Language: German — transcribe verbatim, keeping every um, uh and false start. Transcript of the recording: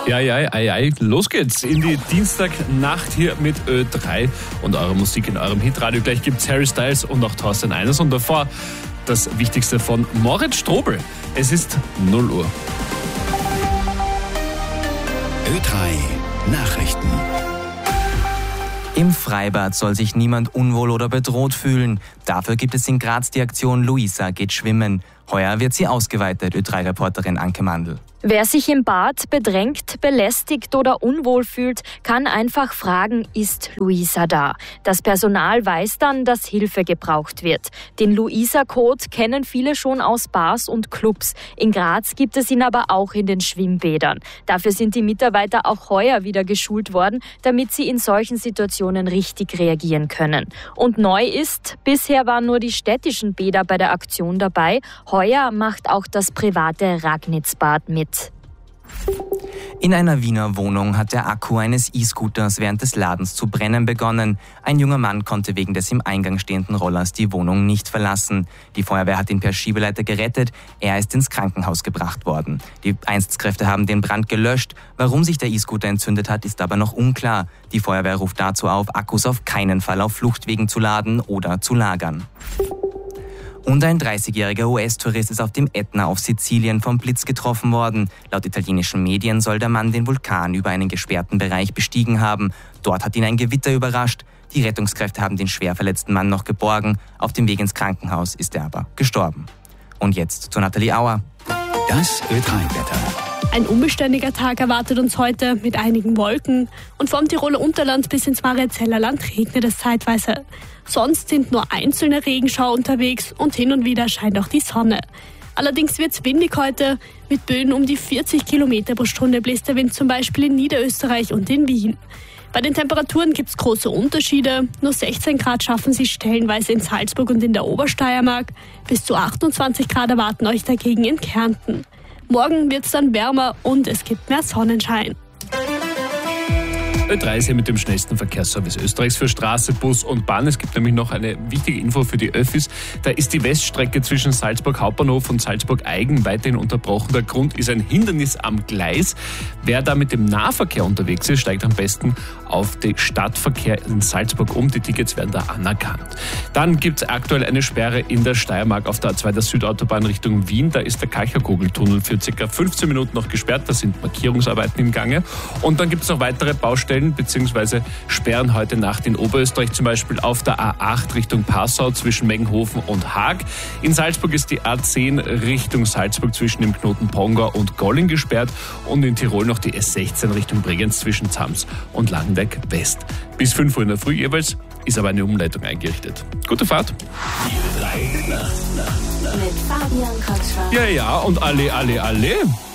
Ja, ja, ei, ei. Los geht's in die Dienstagnacht hier mit Ö drei und eurer Musik in eurem Hitradio. Gleich gibt's Harry Styles und auch Thorsten Einers und davor das Wichtigste von Moritz Strobel. Es ist null Uhr. Ö drei Nachrichten. Im Freibad soll sich niemand unwohl oder bedroht fühlen. Dafür gibt es in Graz die Aktion Luisa geht schwimmen. Heuer wird sie ausgeweitet, Ö drei Reporterin Anke Mandl. Wer sich im Bad bedrängt, belästigt oder unwohl fühlt, kann einfach fragen, ist Luisa da? Das Personal weiß dann, dass Hilfe gebraucht wird. Den Luisa-Code kennen viele schon aus Bars und Clubs. In Graz gibt es ihn aber auch in den Schwimmbädern. Dafür sind die Mitarbeiter auch heuer wieder geschult worden, damit sie in solchen Situationen richtig reagieren können. Und neu ist, bisher waren nur die städtischen Bäder bei der Aktion dabei. Heuer macht auch das private Ragnitzbad mit. In einer Wiener Wohnung hat der Akku eines E-Scooters während des Ladens zu brennen begonnen. Ein junger Mann konnte wegen des im Eingang stehenden Rollers die Wohnung nicht verlassen. Die Feuerwehr hat ihn per Schiebeleiter gerettet. Er ist ins Krankenhaus gebracht worden. Die Einsatzkräfte haben den Brand gelöscht. Warum sich der E-Scooter entzündet hat, ist aber noch unklar. Die Feuerwehr ruft dazu auf, Akkus auf keinen Fall auf Fluchtwegen zu laden oder zu lagern. Und ein dreißigjähriger U S-Tourist ist auf dem Ätna auf Sizilien vom Blitz getroffen worden. Laut italienischen Medien soll der Mann den Vulkan über einen gesperrten Bereich bestiegen haben. Dort hat ihn ein Gewitter überrascht. Die Rettungskräfte haben den schwer verletzten Mann noch geborgen. Auf dem Weg ins Krankenhaus ist er aber gestorben. Und jetzt zu Nathalie Auer. Das Ö drei Wetter. Ein unbeständiger Tag erwartet uns heute mit einigen Wolken und vom Tiroler Unterland bis ins Mariazeller Land regnet es zeitweise. Sonst sind nur einzelne Regenschauer unterwegs und hin und wieder scheint auch die Sonne. Allerdings wird es windig heute. Mit Böen um die vierzig Kilometer pro Stunde bläst der Wind zum Beispiel in Niederösterreich und in Wien. Bei den Temperaturen gibt es große Unterschiede. Nur sechzehn Grad schaffen sie stellenweise in Salzburg und in der Obersteiermark. Bis zu achtundzwanzig Grad erwarten euch dagegen in Kärnten. Morgen wird es dann wärmer und es gibt mehr Sonnenschein. Ö drei ist hier mit dem schnellsten Verkehrsservice Österreichs für Straße, Bus und Bahn. Es gibt nämlich noch eine wichtige Info für die Öffis. Da ist die Weststrecke zwischen Salzburg Hauptbahnhof und Salzburg Eigen weiterhin unterbrochen. Der Grund ist ein Hindernis am Gleis. Wer da mit dem Nahverkehr unterwegs ist, steigt am besten auf den Stadtverkehr in Salzburg um. Die Tickets werden da anerkannt. Dann gibt es aktuell eine Sperre in der Steiermark auf der A zwei der Südautobahn Richtung Wien. Da ist der Kalcherkugeltunnel für ca. fünfzehn Minuten noch gesperrt. Da sind Markierungsarbeiten im Gange. Und dann gibt es noch weitere Baustellen bzw. Sperren heute Nacht in Oberösterreich, zum Beispiel auf der A acht Richtung Passau zwischen Meggenhofen und Haag. In Salzburg ist die A zehn Richtung Salzburg zwischen dem Knoten Pongau und Golling gesperrt und in Tirol noch die S sechzehn Richtung Bregenz zwischen Zams und Langenberg West. Bis fünf Uhr in der Früh jeweils ist aber eine Umleitung eingerichtet. Gute Fahrt! Mit Fabian Kotschwar. Ja, ja, und alle, alle, alle...